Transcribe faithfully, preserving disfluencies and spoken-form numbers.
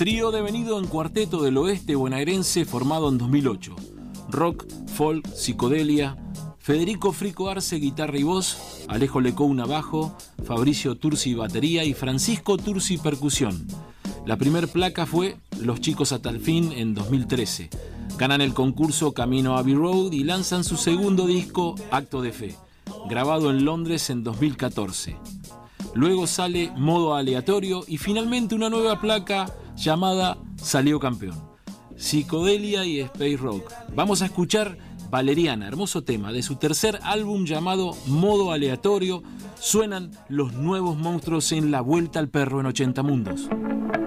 Trío devenido en cuarteto del oeste bonaerense formado en dos mil ocho. Rock, folk, psicodelia. Federico Frico Arce, guitarra y voz. Alejo Lecouna, bajo. Fabricio Tursi, batería. Y Francisco Tursi, percusión. La primer placa fue Los Chicos hasta el fin en dos mil trece. Ganan el concurso Camino a Abbey Road y lanzan su segundo disco, Acto de Fe, grabado en Londres en dos mil catorce. Luego sale Modo Aleatorio y finalmente una nueva placa llamada Salió Campeón. Psicodelia y Space Rock. Vamos a escuchar Valeriana, hermoso tema de su tercer álbum llamado Modo Aleatorio. Suenan Los Nuevos Monstruos en La Vuelta al Perro en ochenta Mundos.